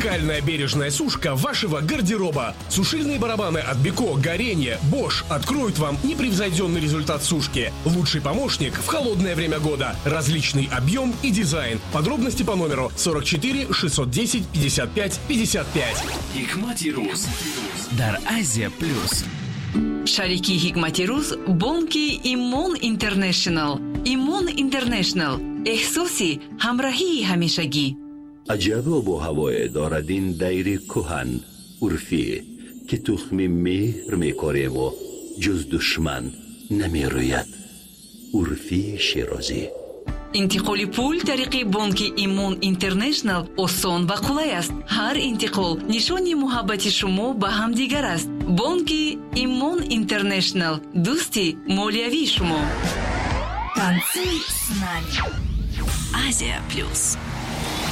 Уникальная бережная сушка вашего гардероба. Сушильные барабаны от Беко, Горение, Bosch откроют вам непревзойденный результат сушки. Лучший помощник в холодное время года. Различный объем и дизайн. Подробности по номеру 44 610 55 55. Hikmati Ruz дар Азия Плюс. Шарики Hikmati Ruz бонки Имон Интернешнл. Имон Интернешнл. احساسی همراهی همیشگی. عجب آب و هوای دارد این دیر کهن عرفی که تخم مهر میکاریم و جز دشمن نمیروید. عرفی شیرازی. انتقال پول طریق بانک ایمون اینترنشنل آسان و قلای است. هر انتقال نشانی محبت شما به هم دیگر است. بانک ایمون اینترنشنل دوستی مالیوی شما. Танцуй с нами. Азия Плюс.